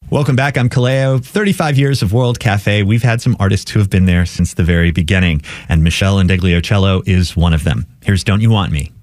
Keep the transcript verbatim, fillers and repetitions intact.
Welcome back. I'm Kaleo. thirty-five years of World Cafe. We've had some artists who have been there since the very beginning, and Meshell Ndegeocello is one of them. Here's Don't You Want Me.